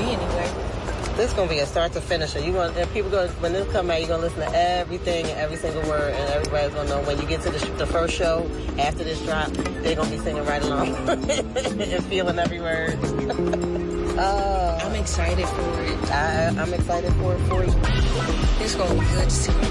anyway. This is gonna be a start to finish. When this come out, you're gonna listen to everything and every single word, and everybody's gonna know when you get to the first show after this drop, they're gonna be singing right along and feeling every word. I'm excited for it. I'm excited for it for you. It's gonna be good to see.